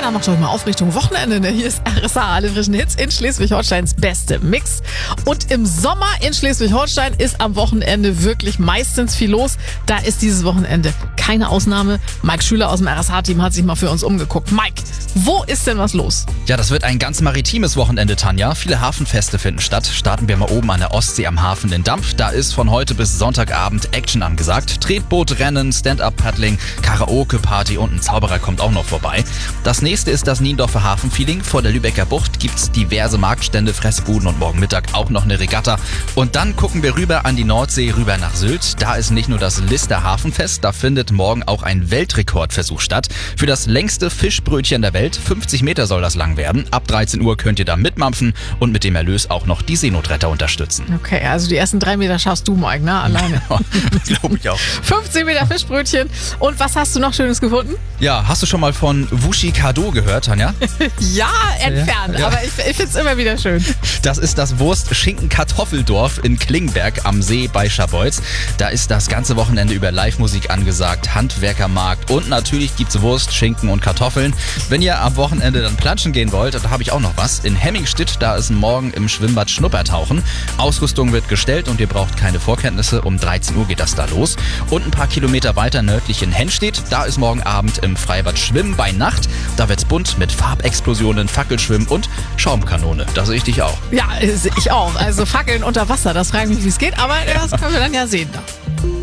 dann macht euch mal auf Richtung Wochenende. Ne? Hier ist RSA, alle frischen Hits in Schleswig-Holsteins beste Mix. Und im Sommer in Schleswig-Holstein ist am Wochenende wirklich meistens viel los. Da ist dieses Wochenende keine Ausnahme. Mike Schüler aus dem RSA-Team hat sich mal für uns umgeguckt. Mike, wo ist denn was los? Ja, das wird ein ganz maritimes Wochenende, Tanja. Viele Hafenfeste finden statt. Starten wir mal oben an der Ostsee am Hafen in Dampf. Da ist von heute bis Sonntagabend Action angesagt. Tretbootrennen, Stand-Up-Paddling, Karaoke-Party und ein Zauberer kommt auch noch vorbei. Das nächste ist das Niendorfer Hafenfeeling. Vor der Lübecker Bucht gibt's diverse Marktstände, Fressbuden und morgen Mittag auch noch eine Regatta. Und dann gucken wir rüber an die Nordsee, rüber nach Sylt. Da ist nicht nur das Lister Hafenfest, da findet morgen auch ein Weltrekordversuch statt. Für das längste Fischbrötchen der Welt. 50 Meter soll das lang werden. Ab 13 Uhr könnt ihr da mitmampfen und mit dem Erlös auch noch die Seenotretter unterstützen. Okay, also die ersten 3 Meter schaffst du, Mike, ne? Alleine. Glaube ich auch. 15 Meter Fischbrötchen. Und was hast du noch Schönes gefunden? Ja, hast du schon mal von Wushi Kado gehört, Tanja? Ja, entfernt. Ja. Aber ich finde es immer wieder schön. Das ist das Wurst-Schinken-Kartoffeldorf in Klingberg am See bei Scharbeutz. Da ist das ganze Wochenende über Live-Musik angesagt, Handwerkermarkt und natürlich gibt's Wurst, Schinken und Kartoffeln. Wenn ihr am Wochenende dann planschen gehen wollt, da habe ich auch noch was. In Hemmingstedt, da ist morgen im Schwimmbad Schnuppertauchen. Ausrüstung wird gestellt und ihr braucht keine Vorkenntnisse. Um 13 Uhr geht das da los. Und ein paar Kilometer weiter nördlich in Hennstedt, da ist morgen Abend im Freibad Schwimmen bei Nacht. Da wird's bunt mit Farbexplosionen, Fackelschwimmen und Schaumkanone. Da sehe ich dich auch. Ja, ich auch. Also Fackeln unter Wasser, das frage ich mich, wie es geht, aber das können wir dann ja sehen.